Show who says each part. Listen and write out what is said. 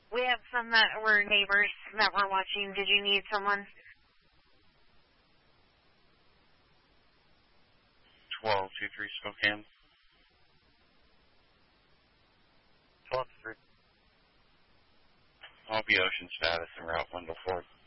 Speaker 1: We have some that were neighbors that were watching. Did you need someone?
Speaker 2: 1223 Spokane.
Speaker 3: 12-3.
Speaker 2: I'll be ocean status en route 1 to 4.